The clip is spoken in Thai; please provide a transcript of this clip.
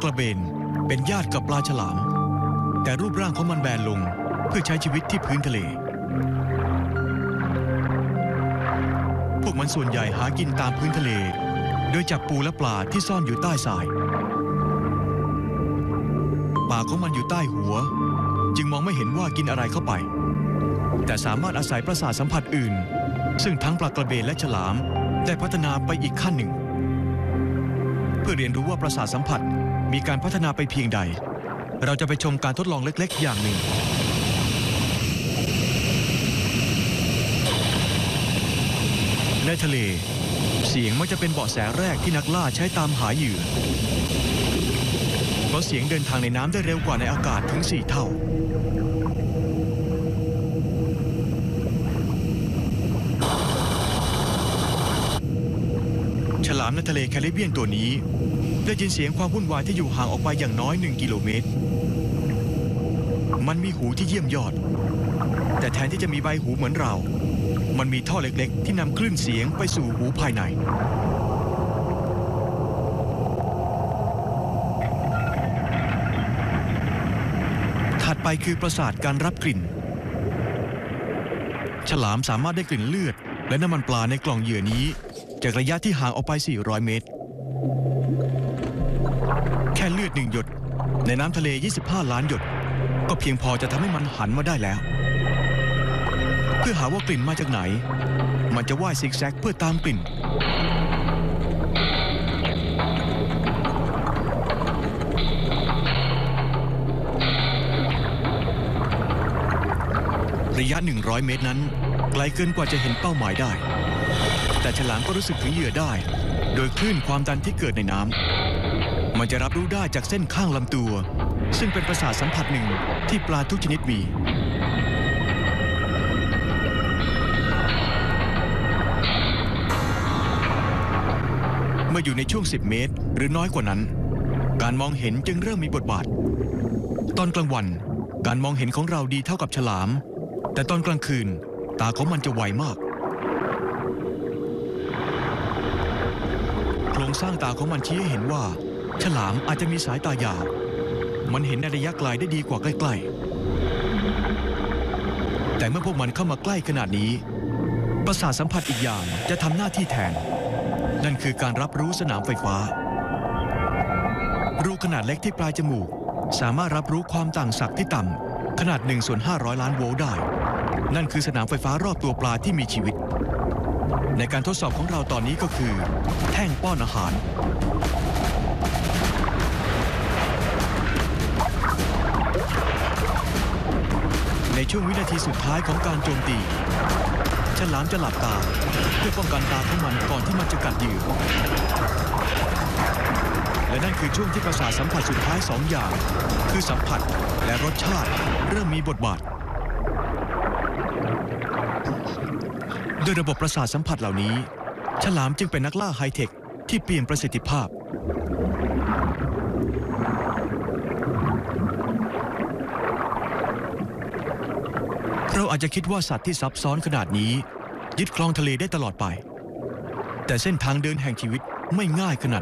กระเบนเป็นญาติกับปลาฉลามแต่รูปร่างของมันแบนลงเพื่อใช้ชีวิตที่พื้นทะเลพวกมันส่วนใหญ่หากินตามพื้นทะเลโดยจับปูและปลาที่ซ่อนอยู่ใต้ทรายปากของมันอยู่ใต้หัวจึงมองไม่เห็นว่ากินอะไรเข้าไปแต่สามารถอาศัยประสาทสัมผัสอื่นซึ่งทั้งปลากระเบนและฉลามได้พัฒนาไปอีกขั้นหนึ่งเพื่อเรียนรู้ว่าประสาทสัมผัสมีการพัฒนาไปเพียงใดเราจะไปชมการทดลองเล็กๆอย่างหนึ่งในทะเลเสียงมักจะเป็นเบาะแสแรกที่นักล่าใช้ตามหาเหยื่อเพราะเสียงเดินทางในน้ำได้เร็วกว่าในอากาศถึง4 เท่าฉลามในทะเลแคริบเบียนตัวนี้ได้ยินเสียงความวุ่นวายที่อยู่ห่างออกไปอย่างน้อย1 กิโลเมตรมันมีหูที่เยี่ยมยอดแต่แทนที่จะมีใบหูเหมือนเรามันมีท่อเล็กๆที่นำคลื่นเสียงไปสู่หูภายในถัดไปคือประสาทการรับกลิ่นฉลามสามารถได้กลิ่นเลือดและน้ำมันปลาในกล่องเหยื่อนี้จากระยะที่ห่างออกไป400 เมตรแค่เลือด1 หยดในน้ำทะเล25 ล้านหยดก็เพียงพอจะทำให้มันหันมาได้แล้วเพื่อหาว่ากลิ่นมาจากไหนมันจะว่ายซิกแซกเพื่อตามกลิ่นระยะ100 เมตรนั้นไกลเกินกว่าจะเห็นเป้าหมายได้แต่ฉลามก็รู้สึกถึงเหยื่อได้โดยคลื่นความดันที่เกิดในน้ำมันจะรับรู้ได้จากเส้นข้างลำตัวซึ่งเป็นประสาทสัมผัสหนึ่งที่ปลาทุกชนิดมีเมื่ออยู่ในช่วง10 เมตรหรือน้อยกว่านั้นการมองเห็นจึงเริ่มมีบทบาทตอนกลางวันการมองเห็นของเราดีเท่ากับฉลามแต่ตอนกลางคืนตาของมันจะไวมากโครงสร้างตาของมันชี้ให้เห็นว่าฉลามอาจจะมีสายตายาวมันเห็นในระยะไกลได้ดีกว่าใกล้ๆแต่เมื่อพวกมันเข้ามาใกล้ขนาดนี้ประสาทสัมผัสอีกอย่างจะทำหน้าที่แทนนั่นคือการรับรู้สนามไฟฟ้ารูขนาดเล็กที่ปลายจมูกสามารถรับรู้ความต่างศักย์ที่ต่ำขนาด1/500 ล้านโวลต์ได้นั่นคือสนามไฟฟ้ารอบตัวปลาที่มีชีวิตในการทดสอบของเราตอนนี้ก็คือแท่งป้อนอาหารในช่วงวินาทีสุดท้ายของการโจมตีฉลามจะหลับตาเพื่อป้องกันตาของมันก่อนที่มันจะกัดเหยื่อและนั่นคือช่วงที่ประสาทสัมผัสสุดท้าย2 อย่างคือสัมผัสและรสชาติเริ่มมีบทบาทโดยระบบประสาทสัมผัสเหล่านี้ฉลามจึงเป็นนักล่าไฮเทคที่เปลี่ยนประสิทธิภาพเราอาจจะคิดว่าสัตว์ที่ซับซ้อนขนาดนี้ยึดครองทะเลได้ตลอดไปแต่เส้นทางเดินแห่งชีวิตไม่ง่ายขนาด